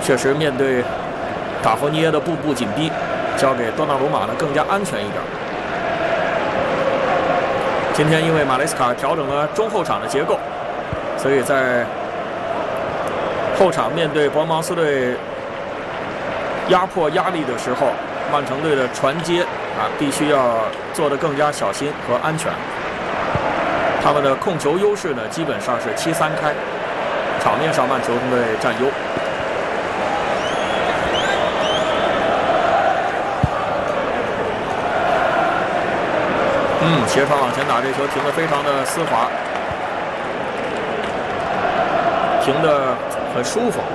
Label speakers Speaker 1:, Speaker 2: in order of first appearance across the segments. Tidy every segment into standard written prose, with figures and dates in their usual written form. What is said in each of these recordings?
Speaker 1: 确实面对塔夫尼耶的步步紧逼，交给多纳鲁马呢更加安全一点。今天因为马雷斯卡调整了中后场的结构，所以在后场面对伯恩茅斯队压迫压力的时候，曼城队的传接必须要做得更加小心和安全。他们的控球优势呢，基本上是7-3开，场面上曼城队占优。斜传往前打，这球停得非常的丝滑，停得很舒服。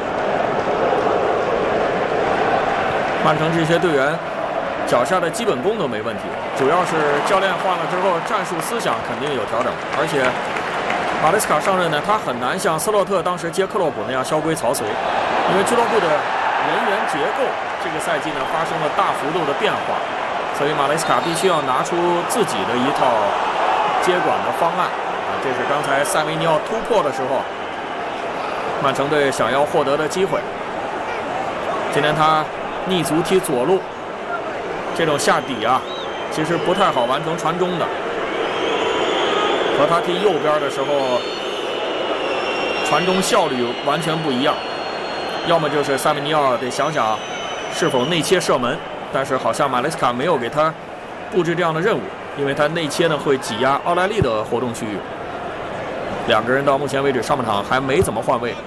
Speaker 1: 曼城这些队员脚下的基本功都没问题，主要是教练换了之后，战术思想肯定有调整，而且马雷斯卡上任呢，他很难像斯洛特当时接克洛普那样萧规曹随，因为俱乐部的人员结构这个赛季呢发生了大幅度的变化。所以马雷斯卡必须要拿出自己的一套接管的方案这是刚才塞维尼奥突破的时候，曼城队想要获得的机会。今天他逆足踢左路，这种下底其实不太好完成传中的，和他踢右边的时候传中效率完全不一样。要么就是塞维尼奥得想想是否内切射门。但是好像马雷斯卡没有给他布置这样的任务，因为他内切呢会挤压奥莱利的活动区域。两个人到目前为止上半场还没怎么换位。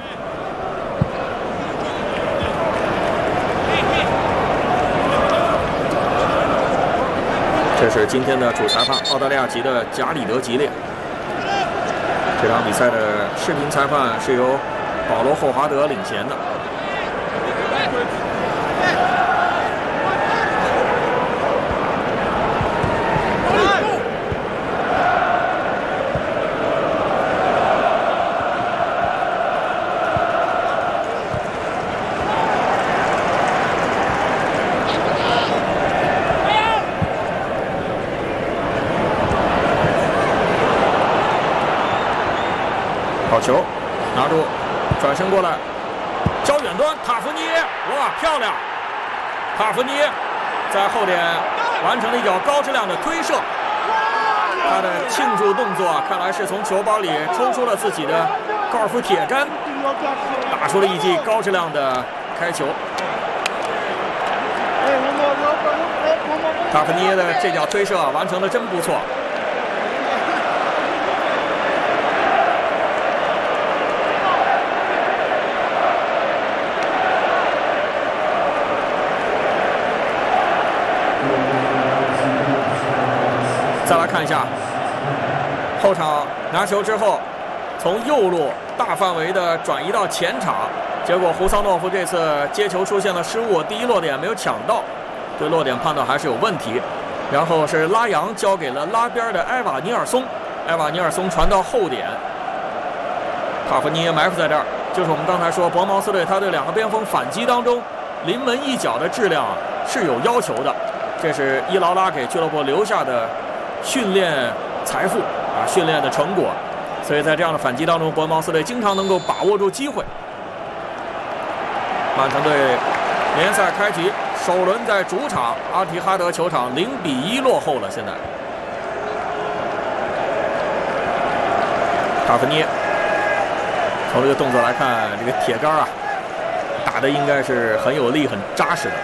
Speaker 1: 这是今天的主裁判，澳大利亚籍的贾里德吉列。这场比赛的视频裁判是由保罗霍华德领衔的。好球，拿住，转身过来，交远端，塔夫尼耶，哇，漂亮！塔夫尼耶在后点完成了一脚高质量的推射，他的庆祝动作看来是从球包里抽出了自己的高尔夫铁杆，打出了一记高质量的开球。塔夫尼耶的这脚推射完成的真不错。再来看一下后场拿球之后，从右路大范围的转移到前场，结果胡桑诺夫这次接球出现了失误，第一落点没有抢到，对落点判断还是有问题。然后是拉扬交给了拉边的埃瓦尼尔松，埃瓦尼尔松传到后点，塔夫尼耶埋伏在这儿，就是我们刚才说伯恩茅斯队他对两个边锋反击当中临门一脚的质量是有要求的，这是伊劳拉给俱乐部留下的训练财富训练的成果，所以在这样的反击当中，伯恩茅斯队经常能够把握住机会。曼城队联赛开局首轮在主场阿提哈德球场0-1落后了。现在塔夫尼从这个动作来看，这个铁杆打的应该是很有力很扎实的。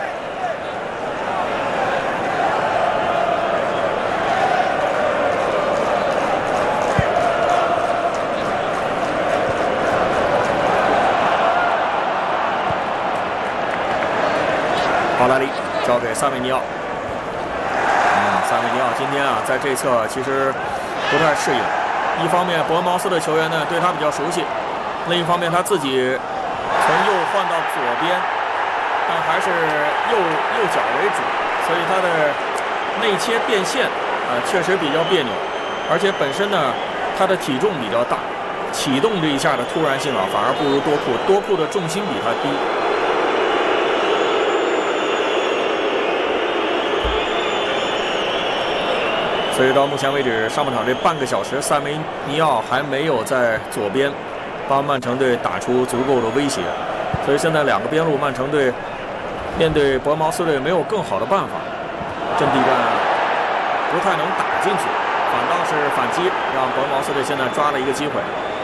Speaker 1: 奥莱利交给萨维尼奥。萨维尼奥今天在这侧其实不太适应。一方面，伯恩茅斯的球员呢对他比较熟悉；另一方面，他自己从右换到左边，但还是右脚为主，所以他的内切变线确实比较别扭。而且本身呢，他的体重比较大，启动这一下的突然性反而不如多库，多库的重心比他低。所以到目前为止，上半场这半个小时，塞梅尼奥还没有在左边帮曼城队打出足够的威胁。 所以现在两个边路，曼城队面对伯恩茅斯队没有更好的办法，阵地战不太能打进去，反倒是反击让伯恩茅斯队现在抓了一个机会。